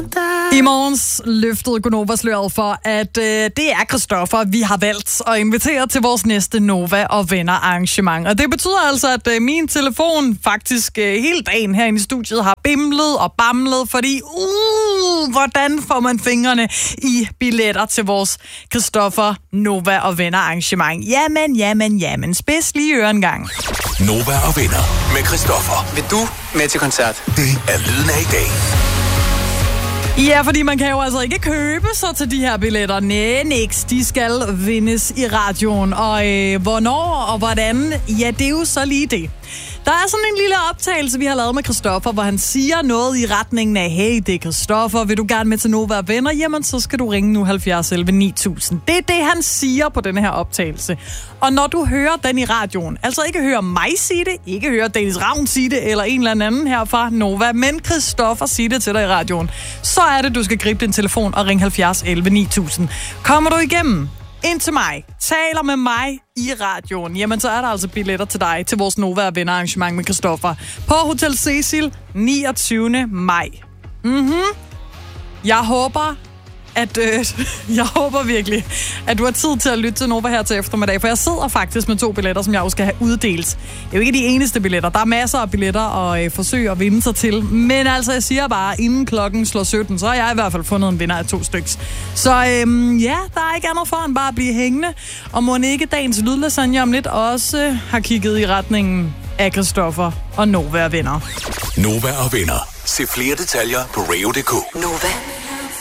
I morgens løftede Gonova sløret for, at det er Christoffer, vi har valgt at invitere til vores næste Nova og Venner arrangement. Og det betyder altså, at min telefon faktisk hele dagen herinde i studiet har bimlet og bamlet, fordi hvordan får man fingrene i billetter til vores Christoffer Nova og Venner arrangement? Jamen, spids lige øren gang. Nova og Venner med Christoffer. Vil du med til koncert? Det er lyden af i dag. Ja, fordi man kan jo altså ikke købe sig til de her billetter. Niks, de skal vindes i radioen. Og hvornår og hvordan, ja, det er jo så lige det. Der er sådan en lille optagelse, vi har lavet med Christoffer, hvor han siger noget i retningen af, hey, det er Christoffer, vil du gerne med til Nova og Venner? Jamen, så skal du ringe nu 70 11 9000. Det er det, han siger på den her optagelse. Og når du hører den i radioen, altså ikke hører mig sige det, ikke hører Dennis Ravn sige det, eller en eller anden her fra Nova, men Christoffer sige det til dig i radioen, så er det, du skal gribe din telefon og ringe 70 11 9000. Kommer du igennem ind til mig, taler med mig i radioen, jamen så er der altså billetter til dig til vores Nova og Venner arrangement med Christoffer på Hotel Cecil 29. maj. Jeg håber virkelig, at du har tid til at lytte til Nova her til eftermiddag, for jeg sidder faktisk med 2 billetter, som jeg også skal have uddelt. Det er jo ikke de eneste billetter. Der er masser af billetter at forsøge at vinde sig til. Men altså, jeg siger bare, inden klokken slår 17, så har jeg i hvert fald fundet en vinder af 2 styks. Så der er ikke andet for end bare at blive hængende. Og må ikke dagens lydlasagne om lidt også har kigget i retningen af Christoffer og Nova og Venner. Nova og Venner. Se flere detaljer på radio.dk. Nova.